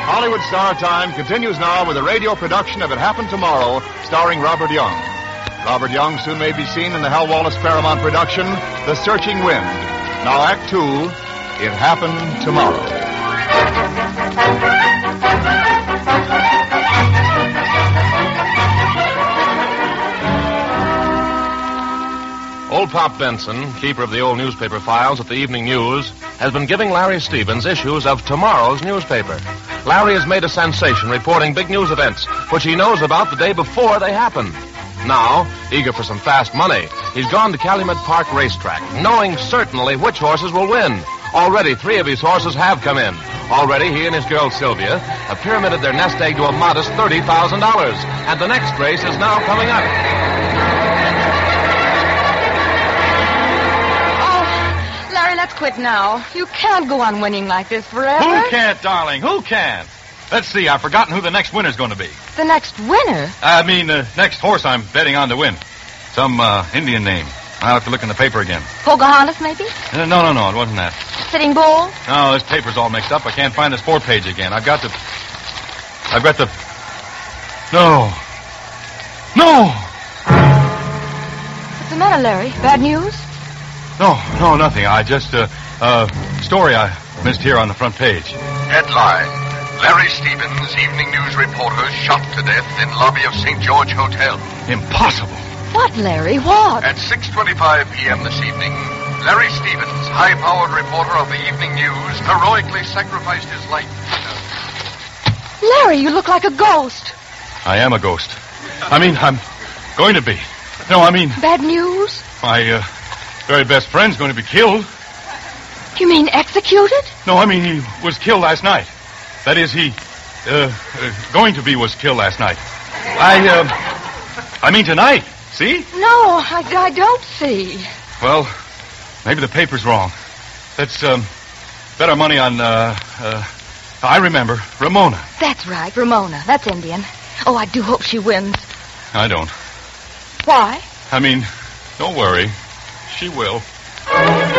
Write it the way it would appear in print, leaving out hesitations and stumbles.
Hollywood Star Time continues now with a radio production of It Happened Tomorrow, starring Robert Young. Robert Young soon may be seen in the Hal Wallace Paramount production, The Searching Wind. Now, Act Two, It Happened Tomorrow. Old Pop Benson, keeper of the old newspaper files at the Evening News, has been giving Larry Stevens issues of tomorrow's newspaper. Larry has made a sensation reporting big news events, which he knows about the day before they happen. Now, eager for some fast money, he's gone to Calumet Park Racetrack, knowing certainly which horses will win. Already 3 of his horses have come in. Already he and his girl Sylvia have pyramided their nest egg to a modest $30,000. And the next race is now coming up. Let's quit now. You can't go on winning like this forever. Who can't, darling? Who can't? Let's see. I've forgotten who the next winner's going to be. The next winner? I mean, the next horse I'm betting on to win. Some Indian name. I'll have to look in the paper again. Pocahontas, maybe? No, it wasn't that. Sitting Bull? No, this paper's all mixed up. I can't find the sport page again. I've got the... No. What's the matter, Larry? Bad news? No, nothing. I just, story I missed here on the front page. Headline: Larry Stevens, Evening News reporter, shot to death in lobby of St. George Hotel. Impossible. What, Larry? What? At 6:25 p.m. this evening, Larry Stevens, high-powered reporter of the Evening News, heroically sacrificed his life. Larry, you look like a ghost. I am a ghost. I mean, I'm going to be. No, I mean... Bad news? My, very best friend's going to be killed. You mean executed? No, I mean he was killed last night. That is, he, was killed last night. I mean tonight. See? No, I don't see. Well, maybe the paper's wrong. Let's, bet our money on, I remember, Ramona. That's right, Ramona. That's Indian. Oh, I do hope she wins. I don't. Why? I mean, don't worry. She will.